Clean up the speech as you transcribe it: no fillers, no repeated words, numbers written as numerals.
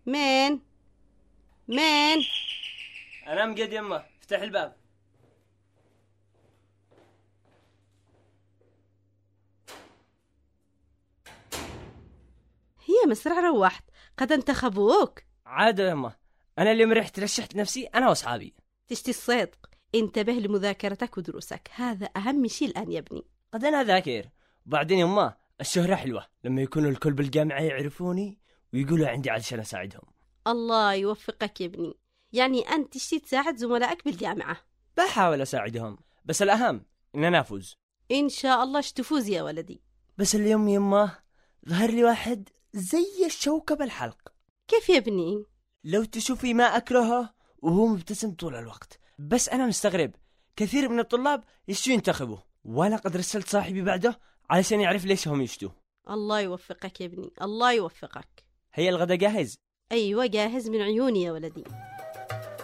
مين؟ مين؟ أنا مقد يمه، افتح الباب. هي مسرع روحت، قد انتخبوك. عادة يمه، أنا اليوم رحت رشحت نفسي أنا وأصحابي. تشتي الصدق، انتبه لمذاكرتك ودروسك، هذا أهم شيء الآن يا ابني. قد أنا ذاكر، وبعدين يمه الشهرة حلوة لما يكونوا الكل بالجامعة يعرفوني ويقولوا عندي علشان أساعدهم. الله يوفقك يا ابني، يعني أنت تشتي تساعد زملائك بالجامعة. بحاول أساعدهم، بس الأهم إن أنا أفوز. إن شاء الله تفوز يا ولدي. بس اليوم يمه ظهر لي واحد زي الشوكة بالحلق. كيف يا ابني؟ لو تشوفي ما أكرهه وهو مبتسم طول الوقت، بس أنا مستغرب كثير من الطلاب يشتوا ينتخبوا، وأنا قد رسلت صاحبي بعده علشان يعرف ليش هم يشتوا. الله يوفقك يا ابني، الله يوفقك. هي الغدا جاهز؟ أيوة جاهز من عيوني يا ولدي.